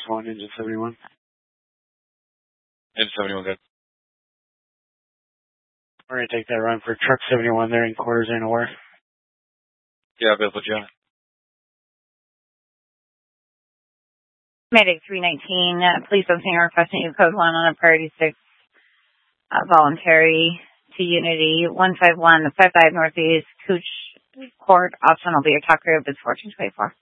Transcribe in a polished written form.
1, Engine 71. Engine 71, good. We're going to take that run for Truck 71 there in quarters and aware. Yeah, available, John. Medic 319, police officer requesting you code 1 on a priority 6 voluntary to Unity 151 55 Northeast Cooch Court. Option will be your talk group is 1424.